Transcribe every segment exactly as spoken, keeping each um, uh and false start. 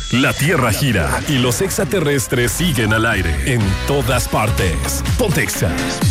La Tierra gira y los extraterrestres siguen al aire en todas partes. Ponte Exa.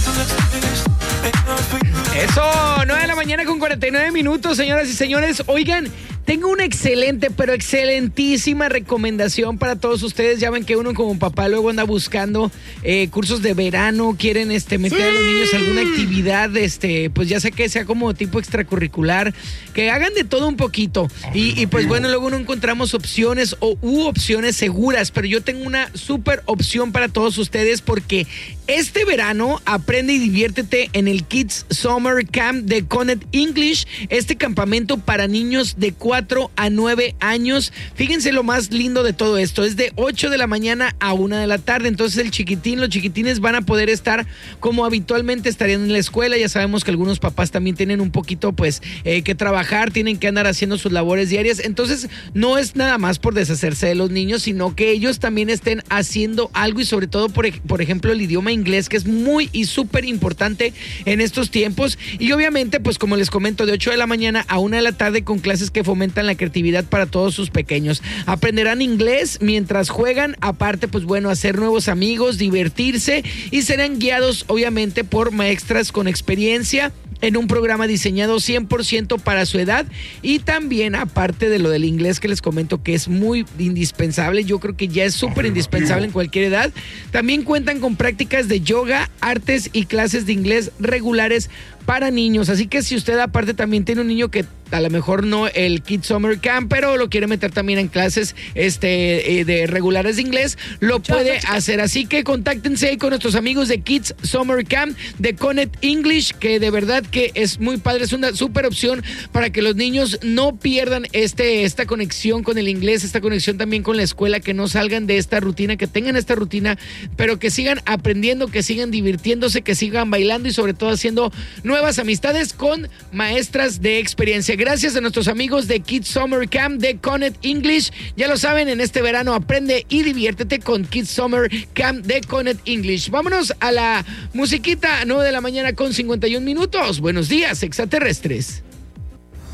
Eso, nueve de la mañana con cuarenta y nueve minutos, señoras y señores. Oigan, tengo una excelente, pero excelentísima recomendación para todos ustedes. Ya ven que uno como papá luego anda buscando eh, cursos de verano, quieren este, meter sí. a los niños a alguna actividad, este, pues ya sé que sea como tipo extracurricular, que hagan de todo un poquito. Y, y pues bueno, luego no encontramos opciones o u opciones seguras, pero yo tengo una súper opción para todos ustedes porque este verano aprende y diviértete en el Kids Summer Camp de Connect English, este campamento para niños de cuatro a nueve años. Fíjense lo más lindo de todo esto, es de ocho de la mañana a una de la tarde, entonces el chiquitín, los chiquitines van a poder estar como habitualmente estarían en la escuela. Ya sabemos que algunos papás también tienen un poquito pues eh, que trabajar, tienen que andar haciendo sus labores diarias, entonces no es nada más por deshacerse de los niños, sino que ellos también estén haciendo algo y sobre todo por, por ejemplo el idioma inglés, que es muy y súper importante en estos tiempos. Y obviamente pues como les comento, de ocho de la mañana a una de la tarde con clases que fomentan la creatividad para todos sus pequeños. Aprenderán inglés mientras juegan, aparte pues bueno, hacer nuevos amigos, divertirse y serán guiados obviamente por maestras con experiencia en un programa diseñado cien por ciento para su edad. Y también aparte de lo del inglés que les comento que es muy indispensable, yo creo que ya es súper indispensable en cualquier edad, también cuentan con prácticas de yoga, artes y clases de inglés regulares para niños. Así que si usted aparte también tiene un niño que a lo mejor no el Kids Summer Camp, pero lo quiere meter también en clases este, eh, de regulares de inglés, lo puede hacer. Así que contáctense ahí con nuestros amigos de Kids Summer Camp de Connect English, que de verdad que es muy padre, es una súper opción para que los niños no pierdan este, esta conexión con el inglés, esta conexión también con la escuela, que no salgan de esta rutina, que tengan esta rutina, pero que sigan aprendiendo, que sigan divirtiéndose, que sigan bailando y sobre todo haciendo nuevas amistades con maestras de experiencia. Gracias a nuestros amigos de Kids Summer Camp de Connect English. Ya lo saben, en este verano aprende y diviértete con Kids Summer Camp de Connect English. Vámonos a la musiquita, nueve de la mañana con cincuenta y un minutos. Buenos días, extraterrestres.